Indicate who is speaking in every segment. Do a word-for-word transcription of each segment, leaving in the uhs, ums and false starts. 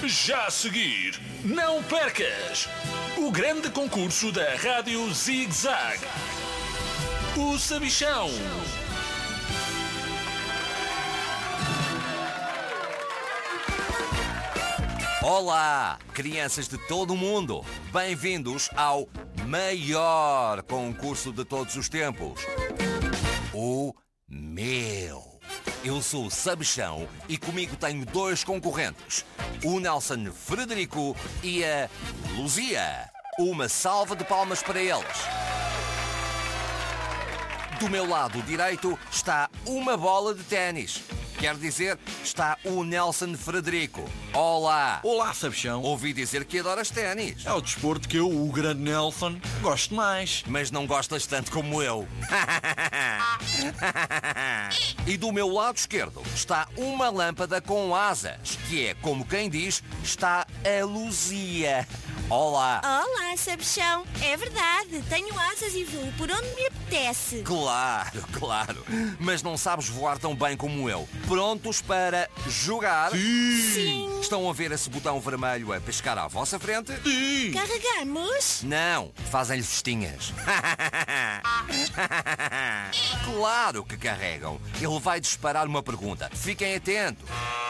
Speaker 1: Já a seguir, não percas o grande concurso da Rádio Zig Zag, o Sabichão.
Speaker 2: Olá, crianças de todo o mundo. Bem-vindos ao maior concurso de todos os tempos. O meu. Eu sou o Sabichão e comigo tenho dois concorrentes, o Nelson Frederico e a Luzia. Uma salva de palmas para eles. Do meu lado direito está uma bola de ténis. Quer dizer, está o Nelson Frederico. Olá!
Speaker 3: Olá, Sabichão.
Speaker 2: Ouvi dizer que adoras ténis.
Speaker 3: É o desporto que eu, o grande Nelson, gosto mais.
Speaker 2: Mas não gostas tanto como eu. E do meu lado esquerdo está uma lâmpada com asas, que é, como quem diz, está a Luzia. Olá!
Speaker 4: Olá, Sabichão. É verdade, tenho asas e voo por onde me apetece.
Speaker 2: Claro, claro. Mas não sabes voar tão bem como eu. Prontos para jogar?
Speaker 4: Sim.
Speaker 2: Estão a ver esse botão vermelho a pescar à vossa frente?
Speaker 3: Sim.
Speaker 4: Carregamos?
Speaker 2: Não, fazem-lhe festinhas. Claro que carregam. Ele vai disparar uma pergunta. Fiquem atentos.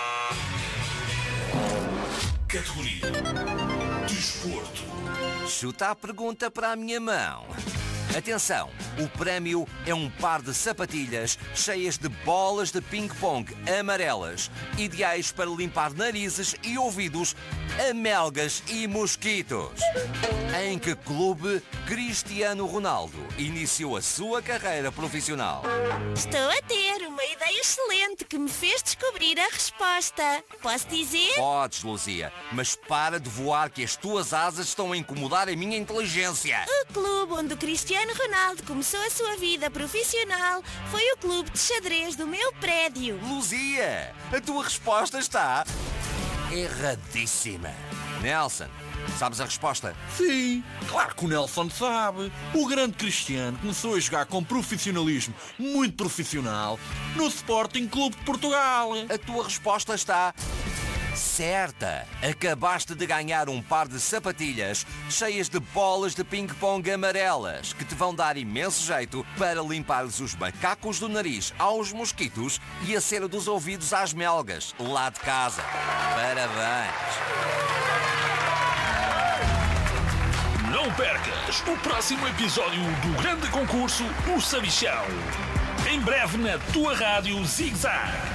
Speaker 1: Categoria Desporto.
Speaker 2: Chuta a pergunta para a minha mão. Atenção, o prémio é um par de sapatilhas cheias de bolas de ping-pong amarelas, ideais para limpar narizes e ouvidos, amelgas e mosquitos. Em que clube Cristiano Ronaldo iniciou a sua carreira profissional?
Speaker 4: Estou a ter uma ideia excelente que me fez descobrir a resposta. Posso dizer?
Speaker 2: Podes, Luzia, mas para de voar que as tuas asas estão a incomodar a minha inteligência.
Speaker 4: O clube onde o Cristiano Ronaldo começou a sua vida profissional foi o clube de xadrez do meu prédio.
Speaker 2: Luzia, a tua resposta está erradíssima. Nelson, sabes a resposta?
Speaker 3: Sim, claro que o Nelson sabe. O grande Cristiano começou a jogar com profissionalismo, muito profissional, no Sporting Clube de Portugal.
Speaker 2: A tua resposta está certa. Acabaste de ganhar um par de sapatilhas cheias de bolas de ping-pong amarelas que te vão dar imenso jeito para limpares os macacos do nariz aos mosquitos e a cera dos ouvidos às melgas lá de casa. Parabéns!
Speaker 1: Não percas o próximo episódio do grande concurso O Sabichão. Em breve na tua rádio Zig Zag.